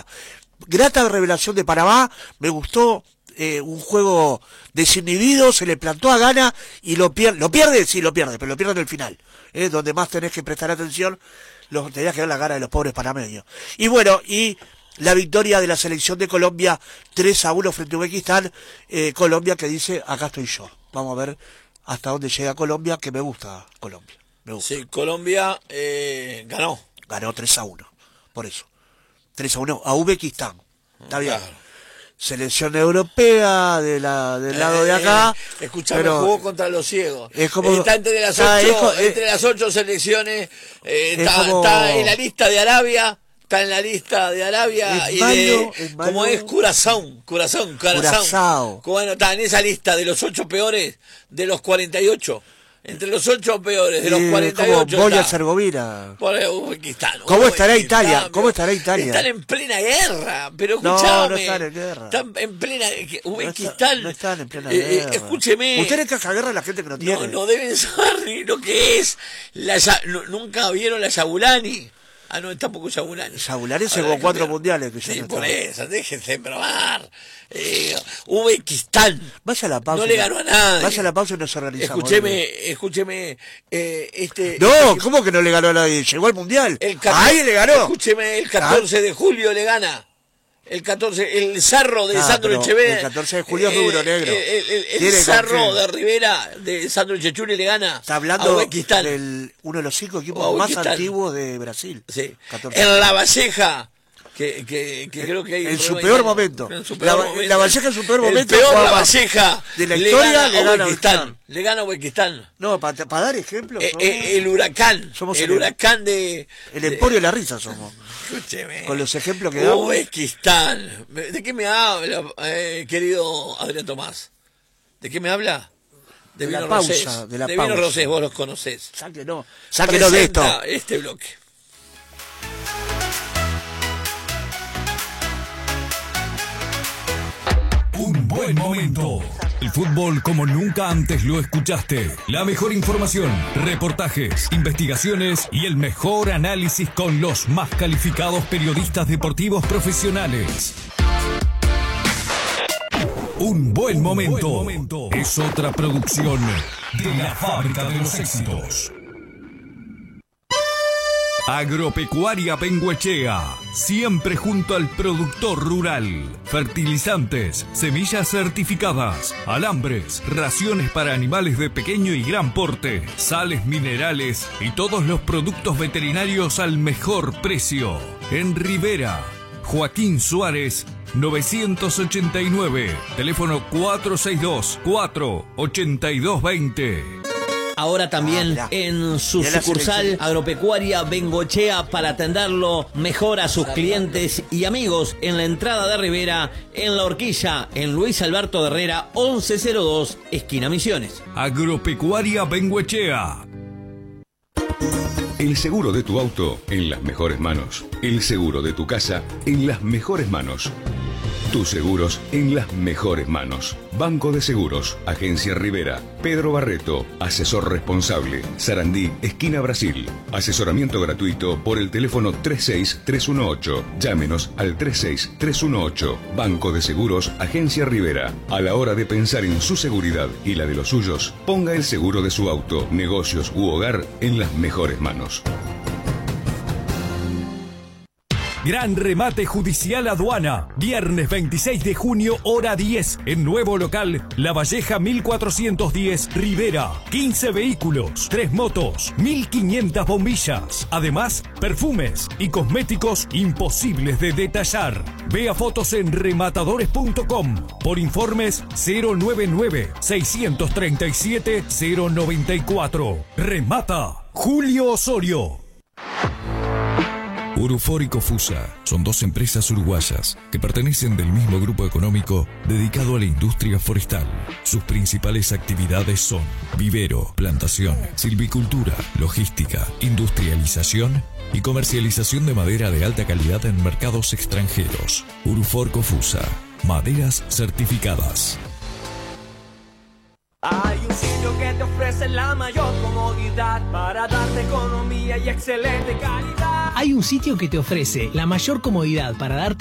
Colombia. Grata revelación de Panamá, me gustó. Un juego desinhibido, se le plantó a Ghana y lo pierde, pero lo pierde en el final, donde más tenés que prestar atención, tenías que ver la cara de los pobres panameños. Y bueno, y la victoria de la selección de Colombia 3-1 frente a Uzbekistán, Colombia que dice, acá estoy yo, vamos a ver hasta dónde llega Colombia, que me gusta Colombia. Me gusta. Sí, Colombia ganó 3-1, por eso, 3-1 a Uzbekistán, está bien. Claro. Selección europea del lado de acá. Escuchame, jugó contra los ciegos. Es como, está entre las 8 selecciones. Está en la lista de Arabia. Está en la lista de Arabia como es Curazao. Bueno, está en esa lista de los 8 peores de los 48. Entre los 8 peores de los 48. Como Bosnia-Herzegovina. Por Uzbekistán. ¿Cómo estará Italia? Están en plena guerra. Pero escuchame. No están en guerra. Están en plena. Uzbekistán. No están en plena guerra. Escúcheme. Ustedes que hagan guerra a la gente que no tiene. No deben saber ni lo que es. Nunca vieron la Yabulani. No, tampoco Yabulani. Yabulani se jugó 4 mundiales. Que sí, por eso, déjense probar. Uzbekistán. Vaya a la pausa. No le ganó a nadie. Vaya a la pausa y nos organizamos. Escúcheme. ¿Cómo que no le ganó a nadie? Llegó al mundial. Ahí le ganó. Escúcheme, el 14 de julio le gana. El Zarro de Sandro Echeverri. El 14 de julio es duro negro. El Zarro de Rivera de Sandro Echechuri le gana. Está hablando de uno de los 5 equipos más antiguos de Brasil. Sí. En La Valleja. Que creo que hay en su peor momento. La Valleja en su peor momento. El peor La Valleja de la historia le gana a Uzbekistán. Le gana a Uzbekistán. No, para dar ejemplos. El Huracán. El Huracán de. El Emporio de la Risa somos. Escúcheme. Con los ejemplos que damos. Uzbekistán. ¿De qué me habla, querido Adrián Tomás? ¿De qué me habla? De la Vino pausa. Rosés. De la de pausa. Vino Rosés, vos los conocés. Sáquenos de esto. Este bloque. Un buen momento. El fútbol como nunca antes lo escuchaste. La mejor información, reportajes, investigaciones y el mejor análisis con los más calificados periodistas deportivos profesionales. Un buen momento. Es otra producción de la Fábrica de los Éxitos. Agropecuaria Bengoechea, siempre junto al productor rural. Fertilizantes, semillas certificadas, alambres, raciones para animales de pequeño y gran porte, sales minerales y todos los productos veterinarios al mejor precio. En Rivera, Joaquín Suárez, 989, teléfono 462-48220. Ahora también en su sucursal Agropecuaria Bengoechea para atenderlo mejor a sus clientes y amigos en la entrada de Rivera, en La Horquilla, en Luis Alberto Herrera, 1102, esquina Misiones. Agropecuaria Bengoechea. El seguro de tu auto en las mejores manos. El seguro de tu casa en las mejores manos. Tus seguros en las mejores manos. Banco de Seguros, Agencia Rivera, Pedro Barreto, asesor responsable, Sarandí, esquina Brasil. Asesoramiento gratuito por el teléfono 36318. Llámenos al 36318. Banco de Seguros, Agencia Rivera. A la hora de pensar en su seguridad y la de los suyos, ponga el seguro de su auto, negocios u hogar en las mejores manos. Gran remate judicial aduana. Viernes 26 de junio, hora 10. En nuevo local, La Valleja 1410, Rivera. 15 vehículos, 3 motos, 1500 bombillas. Además, perfumes y cosméticos imposibles de detallar. Vea fotos en rematadores.com. Por informes 099-637-094. Remata Julio Osorio. Urufor y Cofusa son 2 empresas uruguayas que pertenecen del mismo grupo económico dedicado a la industria forestal. Sus principales actividades son vivero, plantación, silvicultura, logística, industrialización y comercialización de madera de alta calidad en mercados extranjeros. Urufor Cofusa, maderas certificadas. Hay un sitio que te ofrece la mayor comodidad para darte economía y excelente calidad. Hay un sitio que te ofrece la mayor comodidad para darte